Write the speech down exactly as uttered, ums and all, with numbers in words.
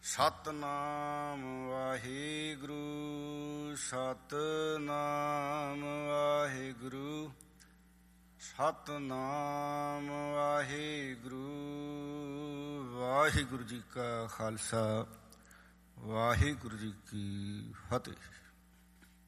ਸਤਿਨਾਮ ਵਾਹਿਗੁਰੂ, ਸਤਿਨਾਮ ਵਾਹਿਗੁਰੂ, ਸਤਿਨਾਮ ਵਾਹਿਗੁਰੂ। ਵਾਹਿਗੁਰੂ ਜੀ ਕਾ ਖਾਲਸਾ, ਵਾਹਿਗੁਰੂ ਜੀ ਕੀ ਫਤਿਹ।